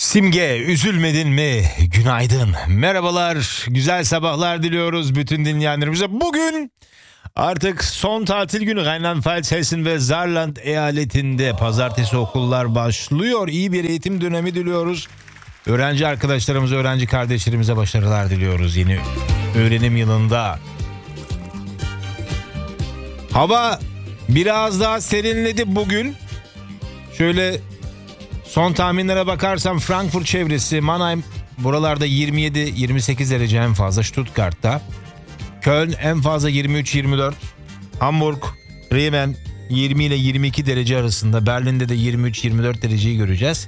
Simge, üzülmedin mi? Günaydın. Merhabalar, güzel sabahlar diliyoruz bütün dinleyenlerimize. Bugün artık son tatil günü Rheinland-Pfalz, Hessen ve Saarland eyaletinde pazartesi okullar başlıyor. İyi bir eğitim dönemi diliyoruz. Öğrenci arkadaşlarımıza, öğrenci kardeşlerimize başarılar diliyoruz yeni öğrenim yılında. Hava biraz daha serinledi bugün. Şöyle son tahminlere bakarsam Frankfurt çevresi, Mannheim buralarda 27-28 derece en fazla, Stuttgart'ta. Köln en fazla 23-24. Hamburg, Bremen 20 ile 22 derece arasında. Berlin'de de 23-24 dereceyi göreceğiz.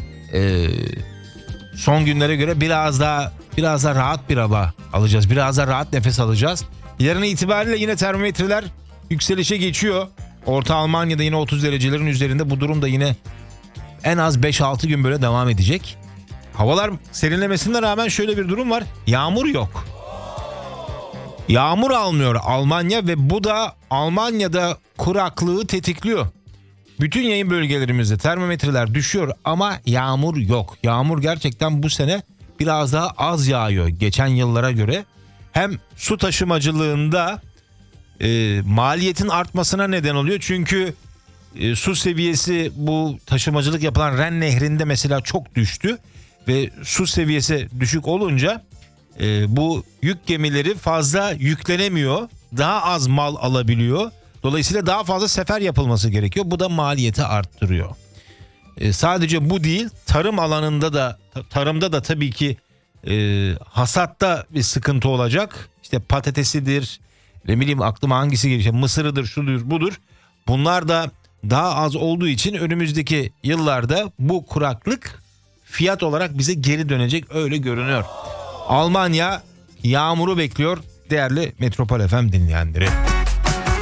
Son günlere göre biraz daha rahat bir hava alacağız. Biraz daha rahat nefes alacağız. Yarın itibariyle yine termometreler yükselişe geçiyor. Orta Almanya'da yine 30 derecelerin üzerinde. Bu durum da yine en az 5-6 gün böyle devam edecek. Havalar serinlemesine rağmen şöyle bir durum var. Yağmur yok. Yağmur almıyor Almanya ve bu da Almanya'da kuraklığı tetikliyor. Bütün yayın bölgelerimizde termometreler düşüyor ama yağmur yok. Yağmur gerçekten bu sene biraz daha az yağıyor geçen yıllara göre. Hem su taşımacılığında maliyetin artmasına neden oluyor. Çünkü su seviyesi bu taşımacılık yapılan Ren Nehri'nde mesela çok düştü. Ve su seviyesi düşük olunca bu yük gemileri fazla yüklenemiyor. Daha az mal alabiliyor. Dolayısıyla daha fazla sefer yapılması gerekiyor. Bu da maliyeti arttırıyor. Sadece bu değil, tarım alanında da, tarımda da tabii ki hasatta bir sıkıntı olacak. İşte patatesidir, ne bileyim aklıma hangisi geliyor, mısırıdır, şudur budur. Bunlar da daha az olduğu için önümüzdeki yıllarda bu kuraklık fiyat olarak bize geri dönecek, öyle görünüyor. Almanya yağmuru bekliyor değerli Metropol FM dinleyenleri.